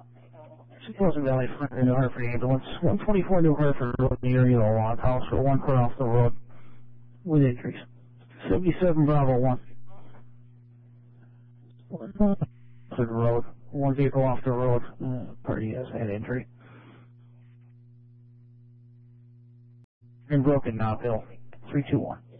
Pleasant Valley Front in New Hartford ambulance. 124 New Hartford Road near you, a log house for one car off the road with injuries. 77 Bravo 1. Hartford Road. One vehicle off the road. Party has had injury. And broken knob hill. 321.